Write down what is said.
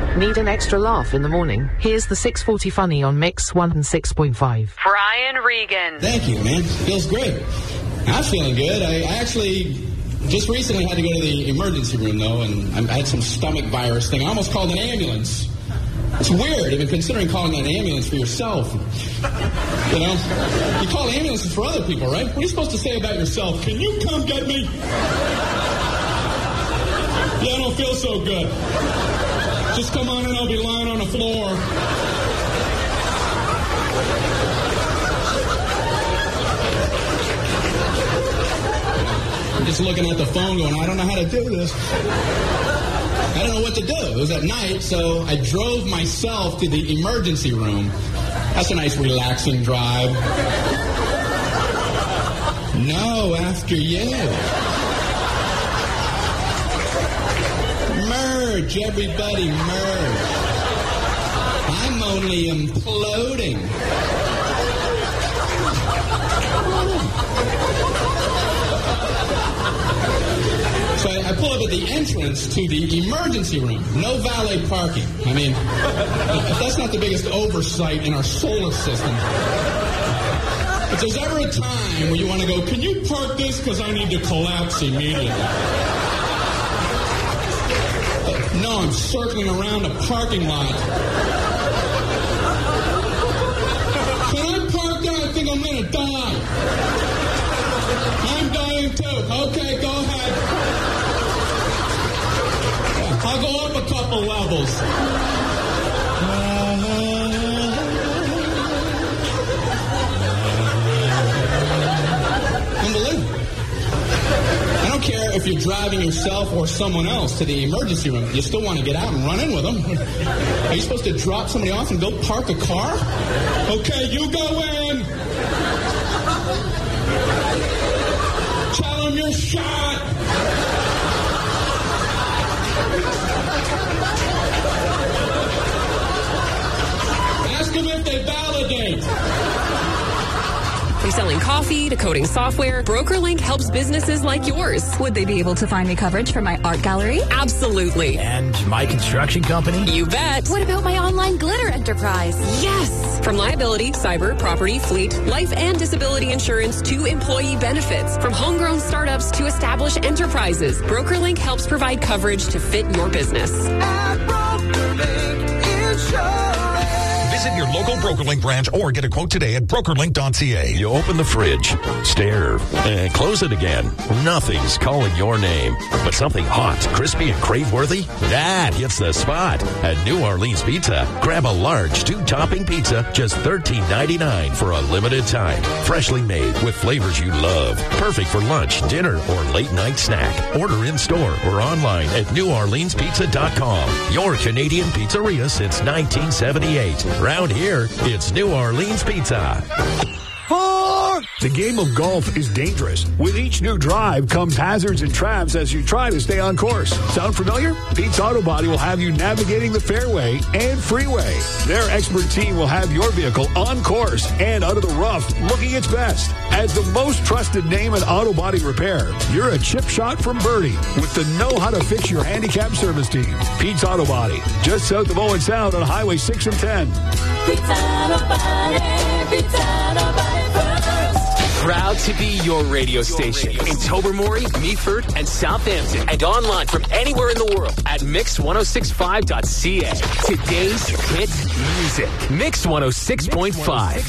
Need an extra laugh in the morning? Here's the 6:40 Funny on Mix 106.5. Brian Regan. Thank you, man. Feels great. I'm feeling good. I actually just recently had to go to the emergency room, though, and I had some stomach virus thing. I almost called an ambulance. It's weird, even considering calling an ambulance for yourself. You know? You call ambulances for other people, right? What are you supposed to say about yourself? Can you come get me? Yeah, I don't feel so good. Just come on in, I'll be lying on the floor. I'm just looking at the phone going, I don't know how to do this. I don't know what to do. It was at night, so I drove myself to the emergency room. That's a nice relaxing drive. No, after you. Merge, everybody merge. I'm only imploding. So I pull up at the entrance to the emergency room. No valet parking. I mean, that's not the biggest oversight in our solar system. If there's ever a time where you want to go, can you park this because I need to collapse immediately? No, I'm circling around a parking lot. Can I park there? I think I'm going to die. I'm dying too. Okay, go ahead. I'll go up a couple levels. Unbelievable. I don't care if you're driving yourself or someone else to the emergency room. You still want to get out and run in with them. Are you supposed to drop somebody off and go park a car? Okay, you go in. Tell them you're shot. Ask them if they validate. From selling coffee to coding software, BrokerLink helps businesses like yours. Would they be able to find me coverage for my art gallery? Absolutely. And my construction company? You bet. What about my online glitter enterprise? Yes. From liability, cyber, property, fleet, life and disability insurance to employee benefits. From homegrown startups to established enterprises, BrokerLink helps provide coverage to fit your business. At BrokerLink Insurance. Visit your local BrokerLink branch or get a quote today at brokerlink.ca. You open the fridge, stare, and close it again. Nothing's calling your name, but something hot, crispy, and crave-worthy? That hits the spot at New Orleans Pizza. Grab a large 2-topping pizza, just $13.99 for a limited time. Freshly made with flavors you love. Perfect for lunch, dinner, or late-night snack. Order in-store or online at NewOrleansPizza.com. Your Canadian pizzeria since 1978. Around here, it's New Orleans Pizza. The game of golf is dangerous. With each new drive comes hazards and traps as you try to stay on course. Sound familiar? Pete's Auto Body will have you navigating the fairway and freeway. Their expert team will have your vehicle on course and out of the rough looking its best. As the most trusted name in auto body repair, you're a chip shot from Birdie with the know-how-to-fix your handicap service team. Pete's Auto Body, just south of Owen Sound on Highway 6 and 10. Pete's Auto Body, Pete's Auto Body first. Proud to be your radio station in Tobermory, Meaford, and Southampton, and online from anywhere in the world at Mix1065.ca. Today's hit music. Mix 106.5.